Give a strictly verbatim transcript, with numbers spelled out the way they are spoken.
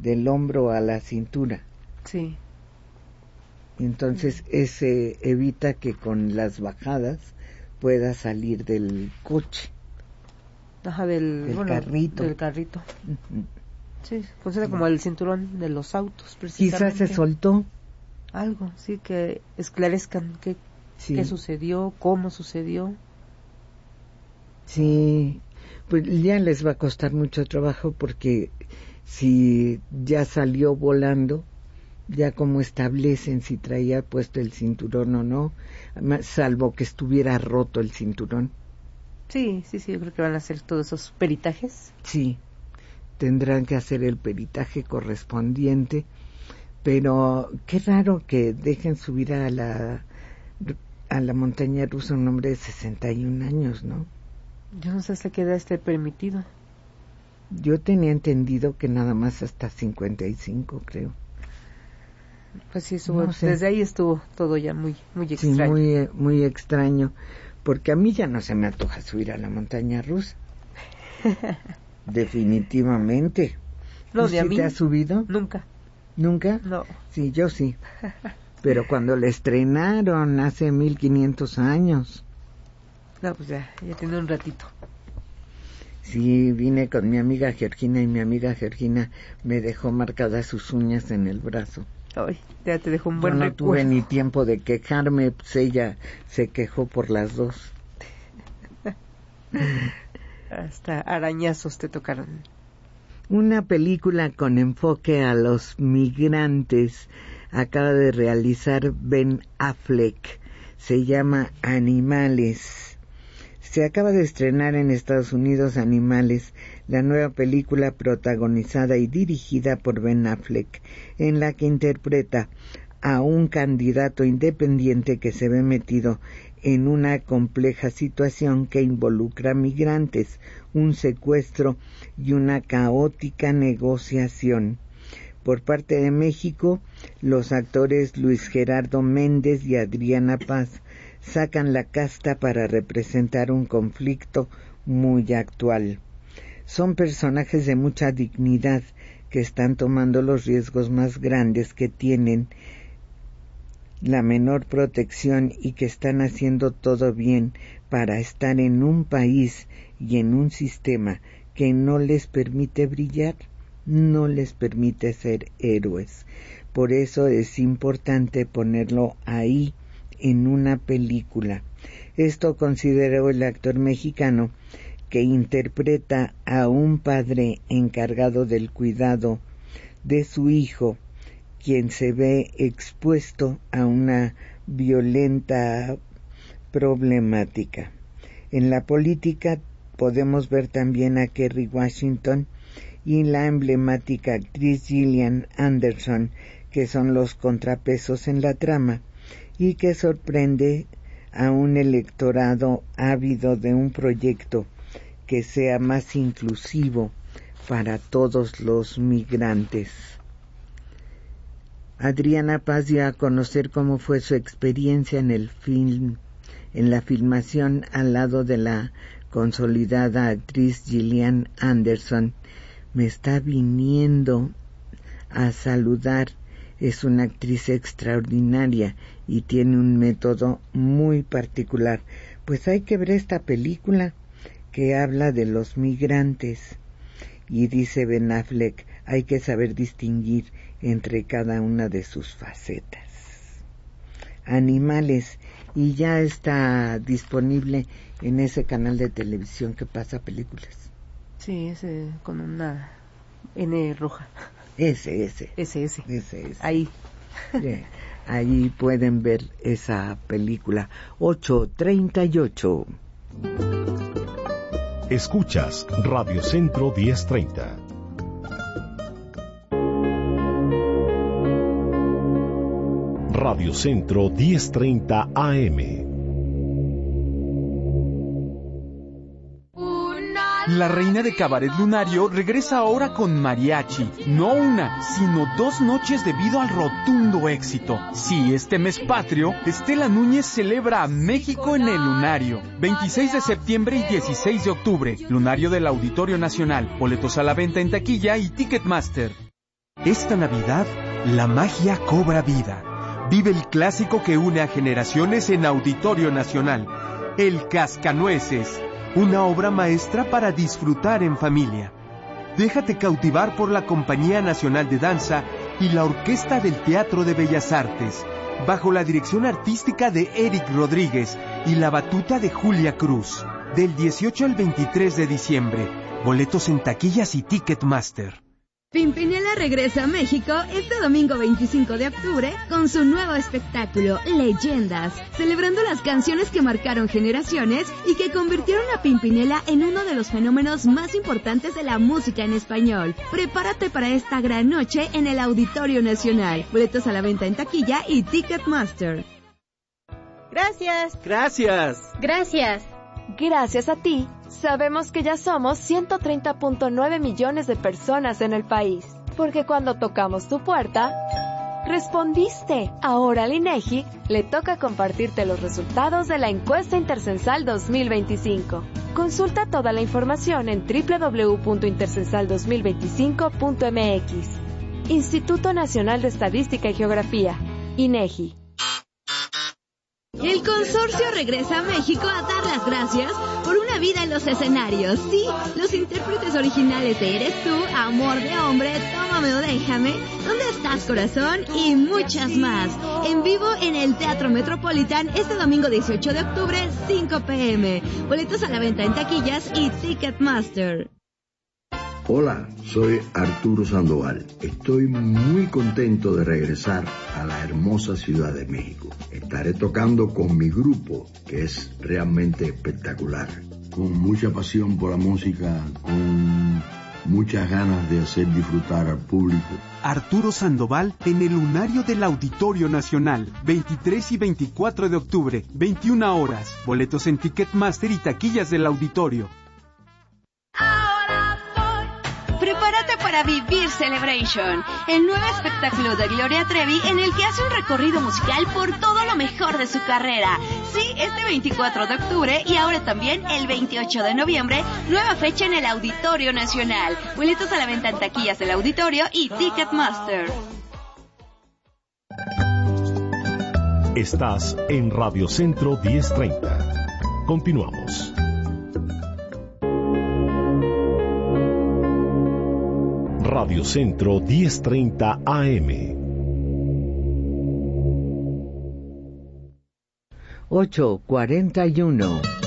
del hombro a la cintura. Sí. Entonces ese evita que con las bajadas pueda salir del coche. Ajá, del, del bueno, carrito. Del carrito. Uh-huh. Sí, funciona como el cinturón de los autos, precisamente. Quizás se soltó. Algo, sí, que esclarezcan qué, sí. qué sucedió, cómo sucedió. Sí, pues ya les va a costar mucho trabajo porque si ya salió volando, ya como establecen si traía puesto el cinturón o no, salvo que estuviera roto el cinturón. Sí, sí, sí, yo creo que van a hacer todos esos peritajes. Sí, tendrán que hacer el peritaje correspondiente, pero qué raro que dejen subir a la a la montaña rusa un hombre de sesenta y un años, ¿no? Yo no sé hasta qué edad esté permitido. Yo tenía entendido que nada más hasta cincuenta y cinco, creo. Pues sí, estuvo, no sé. Desde ahí estuvo todo ya muy, muy extraño. Sí, muy, muy extraño, porque a mí ya no se me antoja subir a la montaña rusa. Definitivamente. No, ¿Tú de a sí mí te has subido? Nunca. ¿Nunca? No. Sí, yo sí. Pero cuando la estrenaron hace mil quinientos años. No, pues ya, ya tiene un ratito. Sí, vine con mi amiga Georgina y mi amiga Georgina me dejó marcadas sus uñas en el brazo. Ay, ya te dejó un buen Yo no recuerdo. tuve ni tiempo de quejarme, pues ella se quejó por las dos. Hasta arañazos te tocaron. Una película con enfoque a los migrantes acaba de realizar Ben Affleck. Se llama Animales. Se acaba de estrenar en Estados Unidos Animales, la nueva película protagonizada y dirigida por Ben Affleck, en la que interpreta a un candidato independiente que se ve metido en una compleja situación que involucra migrantes, un secuestro y una caótica negociación. Por parte de México, los actores Luis Gerardo Méndez y Adriana Paz sacan la casta para representar un conflicto muy actual. Son personajes de mucha dignidad que están tomando los riesgos más grandes, que tienen la menor protección y que están haciendo todo bien para estar en un país y en un sistema que no les permite brillar, no les permite ser héroes. Por eso es importante ponerlo ahí en una película. Esto consideró el actor mexicano que interpreta a un padre encargado del cuidado de su hijo, quien se ve expuesto a una violenta problemática. En la política podemos ver también a Kerry Washington y la emblemática actriz Gillian Anderson, que son los contrapesos en la trama, y que sorprende a un electorado ávido de un proyecto que sea más inclusivo para todos los migrantes. Adriana Paz dio a conocer cómo fue su experiencia en el film, en la filmación al lado de la consolidada actriz Gillian Anderson. Me está viniendo a saludar. Es una actriz extraordinaria y tiene un método muy particular. Pues hay que ver esta película que habla de los migrantes. Y dice Ben Affleck, hay que saber distinguir entre cada una de sus facetas. Animales, y ya está disponible en ese canal de televisión que pasa películas. Sí, ese con una N roja. Ese, ese. Ese, ese. Ese, ese. Ahí. Sí, ahí pueden ver esa película. ocho treinta y ocho. Escuchas Radio Centro diez treinta. Radio Centro diez treinta A M. La reina de Cabaret Lunario regresa ahora con mariachi. No una, sino dos noches debido al rotundo éxito. Sí, este mes patrio, Estela Núñez celebra a México en el Lunario. veintiséis de septiembre y dieciséis de octubre. Lunario del Auditorio Nacional. Boletos a la venta en taquilla y Ticketmaster. Esta Navidad, la magia cobra vida. Vive el clásico que une a generaciones en Auditorio Nacional, El Cascanueces, una obra maestra para disfrutar en familia. Déjate cautivar por la Compañía Nacional de Danza y la Orquesta del Teatro de Bellas Artes, bajo la dirección artística de Eric Rodríguez y la batuta de Julia Cruz, del dieciocho al veintitrés de diciembre. Boletos en taquillas y Ticketmaster. Pimpinela regresa a México este domingo veinticinco de octubre con su nuevo espectáculo, Leyendas, celebrando las canciones que marcaron generaciones y que convirtieron a Pimpinela en uno de los fenómenos más importantes de la música en español. Prepárate para esta gran noche en el Auditorio Nacional. Boletos a la venta en taquilla y Ticketmaster. Gracias. Gracias. Gracias. Gracias a ti, sabemos que ya somos ciento treinta punto nueve millones de personas en el país. Porque cuando tocamos tu puerta, respondiste. Ahora al INEGI le toca compartirte los resultados de la encuesta Intercensal dos mil veinticinco. Consulta toda la información en doble u doble u doble u punto intercensal dos mil veinticinco punto m x. Instituto Nacional de Estadística y Geografía, INEGI. El consorcio regresa a México a dar las gracias por una vida en los escenarios. Sí, los intérpretes originales de Eres Tú, Amor de Hombre, Tómame o Déjame, ¿Dónde estás, corazón? Y muchas más. En vivo en el Teatro Metropolitan este domingo dieciocho de octubre, cinco p m Boletos a la venta en taquillas y Ticketmaster. Hola, soy Arturo Sandoval. Estoy muy contento de regresar a la hermosa Ciudad de México. Estaré tocando con mi grupo, que es realmente espectacular. Con mucha pasión por la música, con muchas ganas de hacer disfrutar al público. Arturo Sandoval en el Lunario del Auditorio Nacional, veintitrés y veinticuatro de octubre, veintiuna horas. Boletos en Ticketmaster y taquillas del auditorio. Prepárate para vivir Celebration, el nuevo espectáculo de Gloria Trevi en el que hace un recorrido musical por todo lo mejor de su carrera. Sí, este veinticuatro de octubre y ahora también el veintiocho de noviembre, nueva fecha en el Auditorio Nacional. Boletos a la venta en taquillas del auditorio y Ticketmaster. Estás en Radio Centro diez treinta. Continuamos. Radio Centro diez treinta A M. ocho cuarenta y uno.